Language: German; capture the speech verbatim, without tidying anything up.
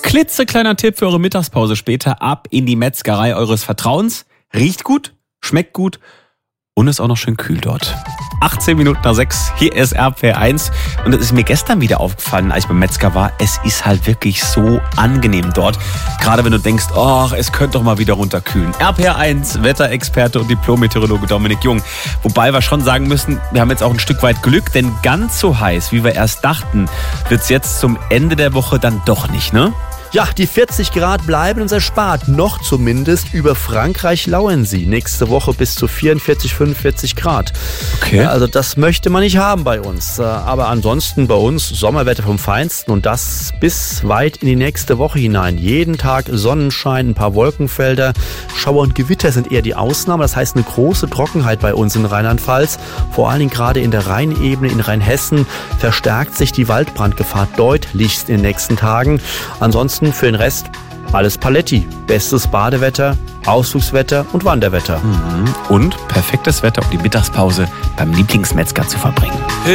Klitzekleiner Tipp für eure Mittagspause später. Ab in die Metzgerei eures Vertrauens. Riecht gut, schmeckt gut und ist auch noch schön kühl dort. achtzehn Minuten nach sechs, hier ist R P R eins. Und es ist mir gestern wieder aufgefallen, als ich beim Metzger war, es ist halt wirklich so angenehm dort. Gerade wenn du denkst, oh, es könnte doch mal wieder runterkühlen. R P R eins, Wetterexperte und Diplom-Meteorologe Dominik Jung. Wobei wir schon sagen müssen, wir haben jetzt auch ein Stück weit Glück, denn ganz so heiß, wie wir erst dachten, wird es jetzt zum Ende der Woche dann doch nicht, ne? Ja, die vierzig Grad bleiben uns erspart. Noch zumindest. Über Frankreich lauern sie. Nächste Woche bis zu vierundvierzig, fünfundvierzig Grad. Okay. Also das möchte man nicht haben bei uns. Aber ansonsten bei uns Sommerwetter vom Feinsten und das bis weit in die nächste Woche hinein. Jeden Tag Sonnenschein, ein paar Wolkenfelder. Schauer und Gewitter sind eher die Ausnahme. Das heißt eine große Trockenheit bei uns in Rheinland-Pfalz. Vor allen Dingen gerade in der Rheinebene, in Rheinhessen verstärkt sich die Waldbrandgefahr deutlichst in den nächsten Tagen. Ansonsten für den Rest alles Paletti. Bestes Badewetter, Ausflugswetter und Wanderwetter. Und perfektes Wetter, um die Mittagspause beim Lieblingsmetzger zu verbringen.